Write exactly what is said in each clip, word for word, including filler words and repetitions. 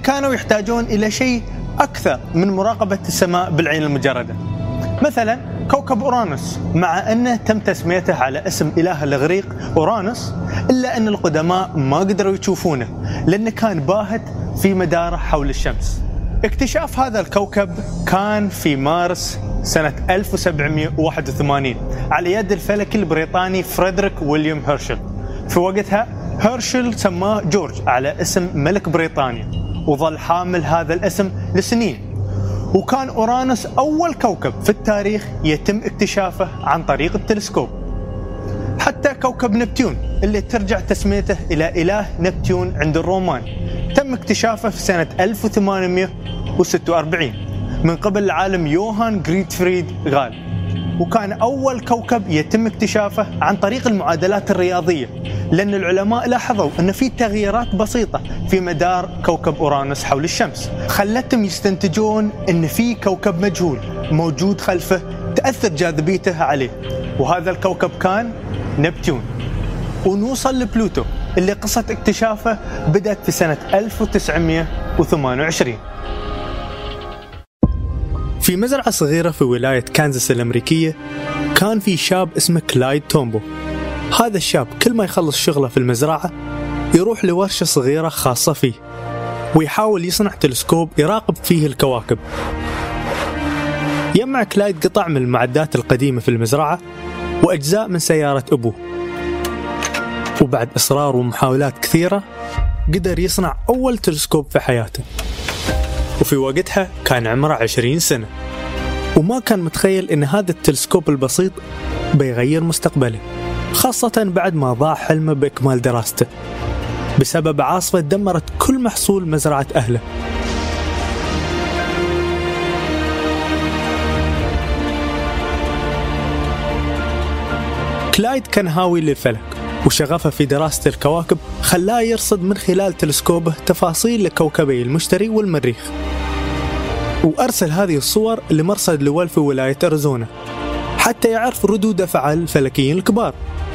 كانوا يحتاجون إلى شيء أكثر من مراقبة السماء بالعين المجردة. مثلا كوكب أورانوس، مع أنه تم تسميته على اسم إله الإغريق أورانوس، إلا أن القدماء ما قدروا يشوفونه لأنه كان باهت في مداره حول الشمس. اكتشاف هذا الكوكب كان في مارس سنة ألف وسبعمائة وواحد وثمانين على يد الفلكي البريطاني فريدريك ويليام هيرشل. في وقتها هيرشل سماه جورج على اسم ملك بريطانيا، وظل حامل هذا الاسم لسنين. وكان أورانوس أول كوكب في التاريخ يتم اكتشافه عن طريق التلسكوب. حتى كوكب نبتون اللي ترجع تسميته إلى إله نبتون عند الرومان تم اكتشافه في سنة ألف وثمانمائة وستة وأربعين من قبل العالم يوهان غريتفريد غال، وكان أول كوكب يتم اكتشافه عن طريق المعادلات الرياضية، لأن العلماء لاحظوا أن في تغييرات بسيطة في مدار كوكب أورانوس حول الشمس خلتهم يستنتجون أن في كوكب مجهول موجود خلفه تأثر جاذبيته عليه، وهذا الكوكب كان نبتون. ونوصل لبلوتو اللي قصة اكتشافه بدأت في سنة ألف وتسعمائة وثمانية وعشرين. في مزرعة صغيرة في ولاية كانزاس الأمريكية كان في شاب اسمه كلايد تومبو. هذا الشاب كل ما يخلص شغله في المزرعة يروح لورشة صغيرة خاصة فيه ويحاول يصنع تلسكوب يراقب فيه الكواكب. يجمع كلايد قطع من المعدات القديمة في المزرعة وأجزاء من سيارة أبوه، وبعد إصرار ومحاولات كثيرة قدر يصنع أول تلسكوب في حياته. وفي وقتها كان عمره عشرين سنة، وما كان متخيل إن هذا التلسكوب البسيط بيغير مستقبله، خاصة بعد ما ضاع حلمه بإكمال دراسته بسبب عاصفة دمرت كل محصول مزرعة أهله. كلايد كان هاوي للفلك، وشغفه في دراسة الكواكب خلاه يرصد من خلال تلسكوبه تفاصيل لكوكبي المشتري والمريخ، وأرسل هذه الصور لمرصد لويل في ولاية أريزونا حتى يعرف ردود أفعال الفلكيين الكبار.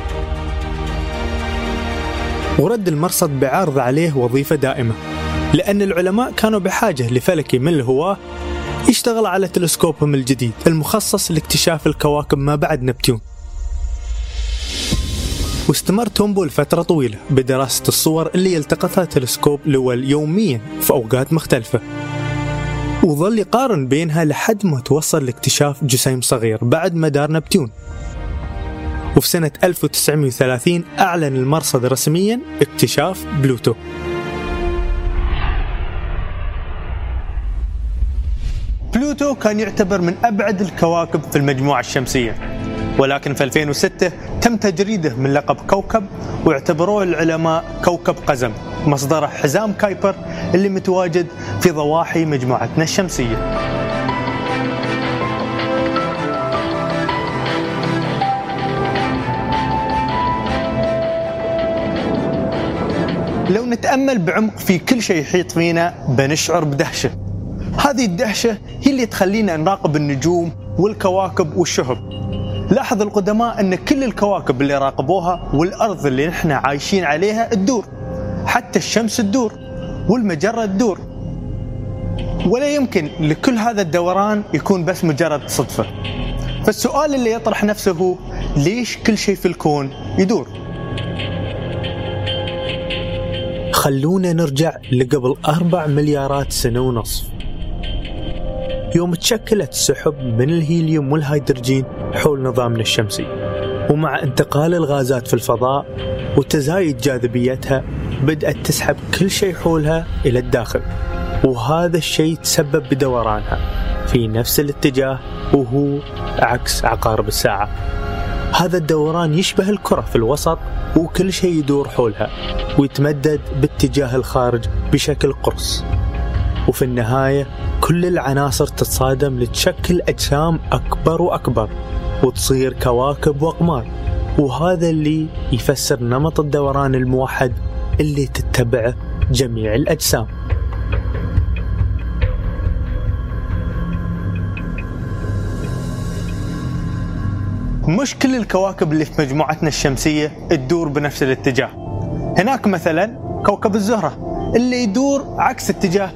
ورد المرصد بعرض عليه وظيفة دائمة، لأن العلماء كانوا بحاجة لفلكي من الهواة يشتغل على تلسكوبهم الجديد المخصص لاكتشاف الكواكب ما بعد نبتون. واستمر تومبو لفترة طويلة بدراسة الصور اللي يلتقطها تلسكوب لويل يوميا في أوقات مختلفة، وظل يقارن بينها لحد ما توصل لاكتشاف جسيم صغير بعد مدار نبتون. وفي سنة ألف وتسعمائة وثلاثين أعلن المرصد رسميا اكتشاف بلوتو. بلوتو كان يعتبر من أبعد الكواكب في المجموعة الشمسية، ولكن في ألفين وستة تم تجريده من لقب كوكب واعتبروه العلماء كوكب قزم، مصدره حزام كايبر اللي متواجد في ضواحي مجموعتنا الشمسية. لو نتأمل بعمق في كل شيء يحيط فينا بنشعر بدهشة. هذه الدهشة هي اللي تخلينا نراقب النجوم والكواكب والشهب. لاحظ القدماء أن كل الكواكب اللي راقبوها والأرض اللي نحن عايشين عليها تدور، حتى الشمس تدور والمجرة تدور، ولا يمكن لكل هذا الدوران يكون بس مجرد صدفة. فالسؤال اللي يطرح نفسه هو ليش كل شيء في الكون يدور؟ خلونا نرجع لقبل أربع مليارات سنة ونصف، يوم تشكلت سحب من الهيليوم والهيدروجين حول نظامنا الشمسي، ومع انتقال الغازات في الفضاء وتزايد جاذبيتها بدأت تسحب كل شيء حولها إلى الداخل، وهذا الشيء تسبب بدورانها في نفس الاتجاه وهو عكس عقارب الساعة. هذا الدوران يشبه الكرة في الوسط وكل شيء يدور حولها ويتمدد باتجاه الخارج بشكل قرص، وفي النهاية كل العناصر تتصادم لتشكل أجسام أكبر وأكبر وتصير كواكب وأقمار، وهذا اللي يفسر نمط الدوران الموحد اللي تتبعه جميع الأجسام. مش كل الكواكب اللي في مجموعتنا الشمسية تدور بنفس الاتجاه. هناك مثلا كوكب الزهرة اللي يدور عكس اتجاه